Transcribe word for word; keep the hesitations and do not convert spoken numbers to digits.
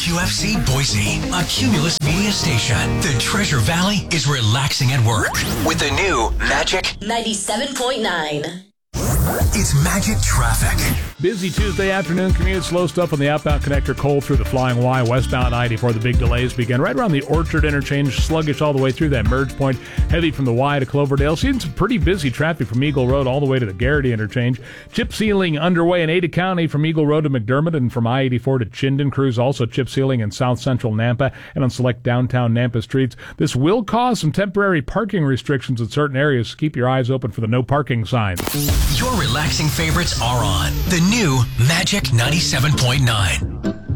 Q F C Boise, a Cumulus Media station. The Treasure Valley is relaxing at work with the new Magic ninety-seven point nine. It's Magic Traffic. Busy Tuesday afternoon commute. Slow stuff on the outbound connector Cole through the Flying Y. Westbound I eighty-four, the big delays begin right around the Orchard interchange. Sluggish all the way through that merge point. Heavy from the Y to Cloverdale. Seeing some pretty busy traffic from Eagle Road all the way to the Garrity interchange. Chip sealing underway in Ada County from Eagle Road to McDermott and from I eighty-four to Chinden. Crews also chip sealing in south central Nampa and on select downtown Nampa streets. This will cause some temporary parking restrictions in certain areas. Keep your eyes open for the no parking signs. Your relaxing favorites are on the new Magic ninety-seven point nine.